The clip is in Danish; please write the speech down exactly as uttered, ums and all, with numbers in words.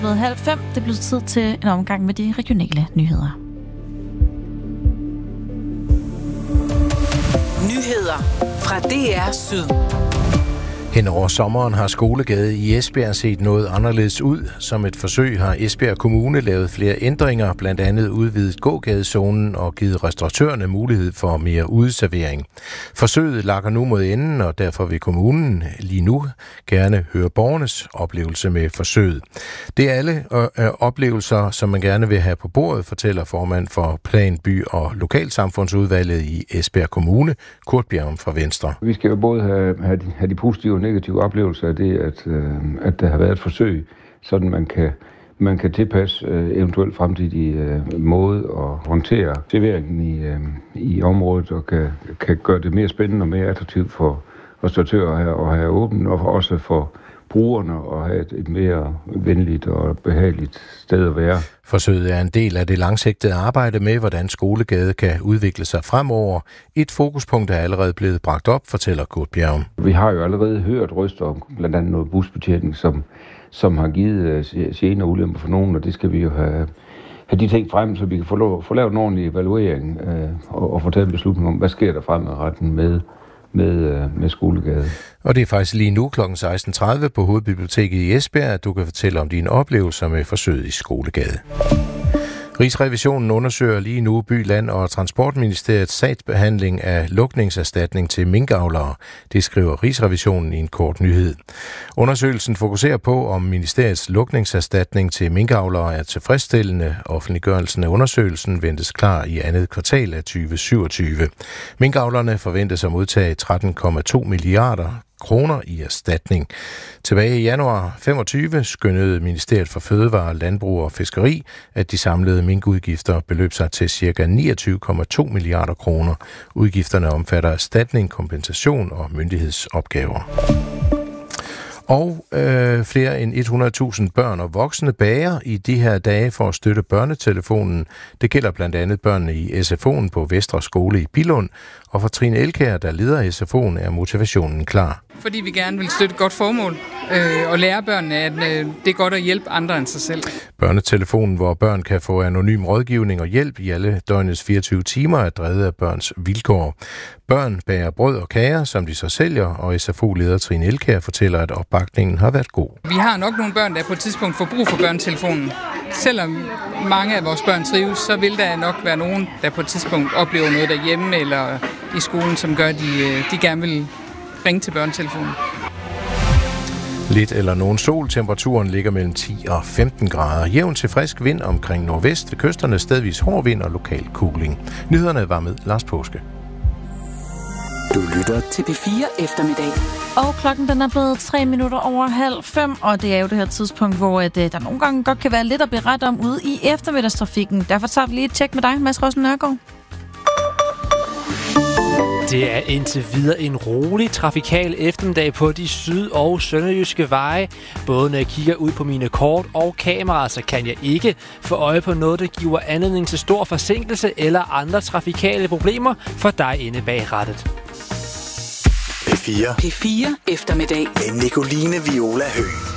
Ved halv fem, det blev tid til en omgang med de regionale nyheder. Nyheder fra D R Syd. Hen over sommeren har Skolegade i Esbjerg set noget anderledes ud. Som et forsøg har Esbjerg Kommune lavet flere ændringer, blandt andet udvidet gågadezonen og givet restauratørerne mulighed for mere udeservering. Forsøget lakker nu mod enden, og derfor vil kommunen lige nu gerne høre borgernes oplevelse med forsøget. Det er alle øh, oplevelser, som man gerne vil have på bordet, fortæller formand for Plan, By og Lokalsamfundsudvalget i Esbjerg Kommune, Kurt Bjerg fra Venstre. Vi skal jo både have, have, de, have de positive og negative oplevelser af det, at, øh, at der har været et forsøg, sådan man kan, man kan tilpasse øh, eventuelt fremtidig øh, måde at håndtere serveringen i, øh, i området, og kan, kan gøre det mere spændende og mere attraktivt for restauratører at have, at have åbent, og også for brugerne at have et, et mere venligt og behageligt sted at være. Forsøget er en del af det langsigtede arbejde med, hvordan Skolegade kan udvikle sig fremover. Et fokuspunkt er allerede blevet bragt op, fortæller Kurt Bjerg. Vi har jo allerede hørt røster om blandt andet noget busbetjening, som, som har givet gener og ulemper for nogen, og det skal vi jo have, have de ting frem, så vi kan få, lov, få lavet en ordentlig evaluering øh, og, og få taget en beslutning om, hvad sker der fremadretten med Med, med Skolegade. Og det er faktisk lige nu klokken seksten tredive på Hovedbiblioteket i Esbjerg, at du kan fortælle om dine oplevelser med forsøget i Skolegade. Rigsrevisionen undersøger lige nu By, Land og Transportministeriets sagsbehandling af lukningserstatning til minkavlere. Det skriver Rigsrevisionen i en kort nyhed. Undersøgelsen fokuserer på, om ministeriets lukningserstatning til minkavlere er tilfredsstillende. Offentliggørelsen af undersøgelsen ventes klar i andet kvartal af tyve syvogtyve. Minkavlerne forventes at modtage tretten komma to milliarder kroner i erstatning. Tilbage i januar femogtyve skønnede Ministeriet for Fødevare, Landbrug og Fiskeri, at de samlede minkudgifter beløb sig til ca. niogtyve komma to milliarder kroner. Udgifterne omfatter erstatning, kompensation og myndighedsopgaver. Og øh, flere end hundrede tusind børn og voksne bager i de her dage for at støtte børnetelefonen. Det gælder blandt andet børnene i S F O'en på Vestre Skole i Billund. Og for Trine Elkjær, der leder S F O'en, er motivationen klar. Fordi vi gerne vil støtte et godt formål øh, og lære børnene, at øh, det er godt at hjælpe andre end sig selv. Børnetelefonen, hvor børn kan få anonym rådgivning og hjælp i alle døgnets fireogtyve timer, er drevet af Børns Vilkår. Børn bager brød og kager, som de så sælger, og S F O-leder Trine Elkjær fortæller, at opbakningen har været god. Vi har nok nogle børn, der på et tidspunkt får brug for børnetelefonen. Selvom mange af vores børn trives, så vil der nok være nogen, der på et tidspunkt oplever noget derhjemme eller i skolen, som gør, at de, de gerne vil ringe til børnetelefonen. Lidt eller nogen sol. Temperaturen ligger mellem ti og femten grader. Jævn til frisk vind omkring nordvest. Ved kysterne stedvis hård vind og lokal kuling. Nyhederne var med Lars Påske. Du lytter til P fire eftermiddag. Og klokken den er blevet tre minutter over halv fem, og det er jo det her tidspunkt, hvor at, der nogle gange godt kan være lidt at berette om ude i eftermiddagstrafikken. Derfor tager vi lige et tjek med dig, Mads Rossen Nørgaard. Det er indtil videre en rolig trafikal eftermiddag på de syd- og sønderjyske veje. Både når jeg kigger ud på mine kort og kameraer, så kan jeg ikke få øje på noget, der giver anledning til stor forsinkelse eller andre trafikale problemer for dig inde bag rattet. P fire. P fire eftermiddag. Med Nicoline Viola Høgh.